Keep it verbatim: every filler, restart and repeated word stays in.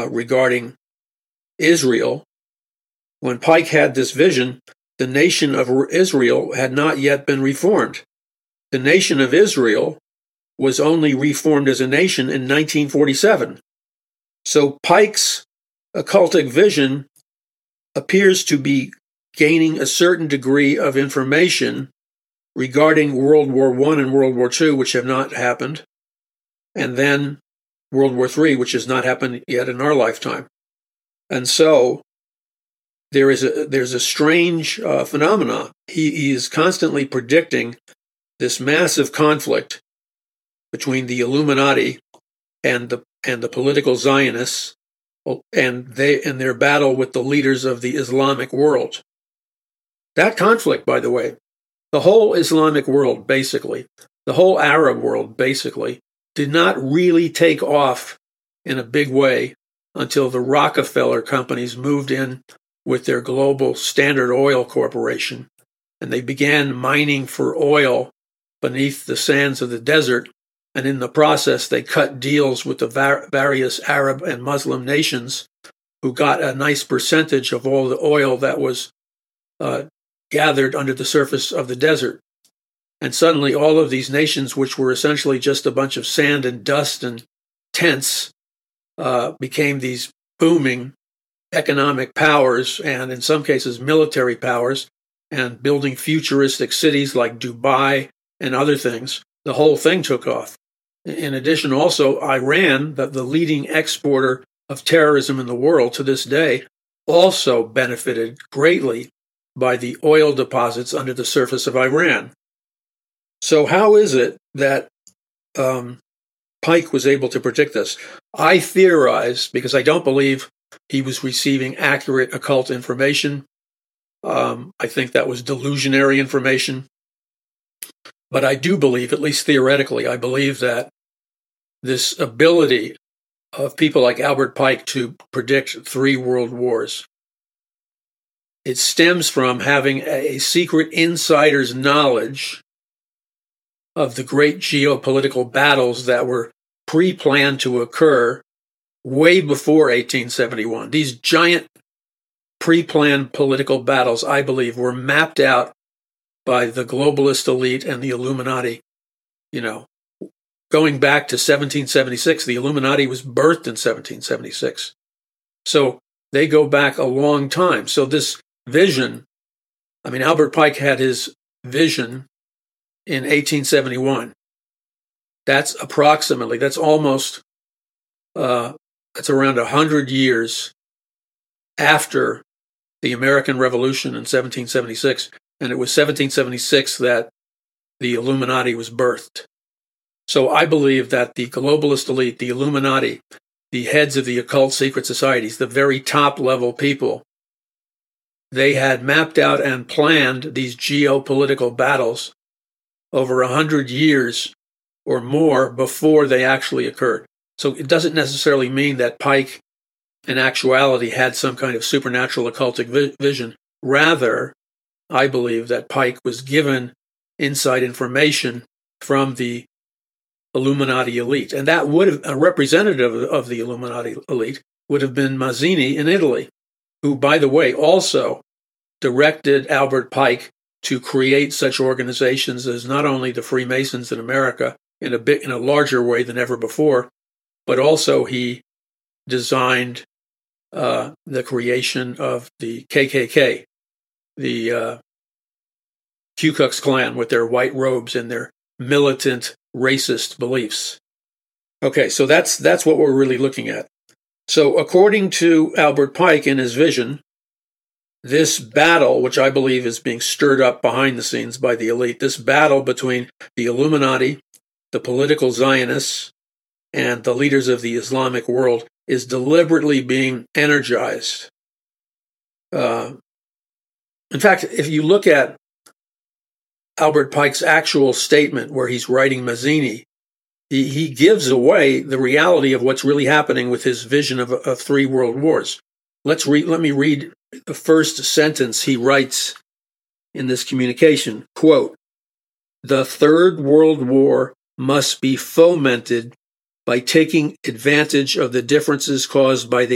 uh, regarding Israel. When Pike had this vision, the nation of Israel had not yet been reformed. The nation of Israel was only reformed as a nation in nineteen forty-seven. So Pike's occultic vision appears to be gaining a certain degree of information regarding World War One and World War Two, which have not happened, and then World War Three, which has not happened yet in our lifetime. And so there is a there's a strange uh, phenomenon. He, he is constantly predicting this massive conflict between the Illuminati and the and the political Zionists, and they and their battle with the leaders of the Islamic world. That conflict, by the way, the whole Islamic world, basically, the whole Arab world, basically, did not really take off in a big way until the Rockefeller companies moved in with their global Standard Oil Corporation, and they began mining for oil beneath the sands of the desert, and in the process they cut deals with the var- various Arab and Muslim nations who got a nice percentage of all the oil that was uh, gathered under the surface of the desert. And suddenly all of these nations, which were essentially just a bunch of sand and dust and tents, uh, became these booming economic powers, and in some cases military powers, and building futuristic cities like Dubai and other things. The whole thing took off. In addition, also, Iran, the, the leading exporter of terrorism in the world to this day, also benefited greatly by the oil deposits under the surface of Iran. So how is it that um, Pike was able to predict this? I theorize, because I don't believe he was receiving accurate occult information. Um, I think that was delusionary information. But I do believe, at least theoretically, I believe that this ability of people like Albert Pike to predict three world wars, it stems from having a secret insider's knowledge of the great geopolitical battles that were pre-planned to occur way before eighteen seventy-one. These giant pre-planned political battles, I believe, were mapped out by the globalist elite and the Illuminati. You know, going back to seventeen seventy-six, the Illuminati was birthed in seventeen seventy-six. So they go back a long time. So this vision, I mean, Albert Pike had his vision in eighteen seventy-one. That's approximately, that's almost, uh, that's around one hundred years after the American Revolution in seventeen seventy-six. And it was seventeen seventy-six that the Illuminati was birthed. So I believe that the globalist elite, the Illuminati, the heads of the occult secret societies, the very top level people, they had mapped out and planned these geopolitical battles over a hundred years or more before they actually occurred. So it doesn't necessarily mean that Pike in actuality had some kind of supernatural occultic vi- vision. Rather, I believe that Pike was given inside information from the Illuminati elite. And that would have, a representative of the Illuminati elite would have been Mazzini in Italy, who, by the way, also directed Albert Pike to create such organizations as not only the Freemasons in America in a bit, in a larger way than ever before, but also he designed uh, the creation of the K K K, the uh, Ku Klux Klan with their white robes and their militant racist beliefs. Okay, so that's that's what we're really looking at. So according to Albert Pike in his vision, this battle, which I believe is being stirred up behind the scenes by the elite, this battle between the Illuminati, the political Zionists, and the leaders of the Islamic world is deliberately being energized. Uh, in fact, if you look at Albert Pike's actual statement where he's writing Mazzini, he, he gives away the reality of what's really happening with his vision of, of three world wars. Let's read, let me read the first sentence he writes in this communication. Quote, "The Third World War must be fomented by taking advantage of the differences caused by the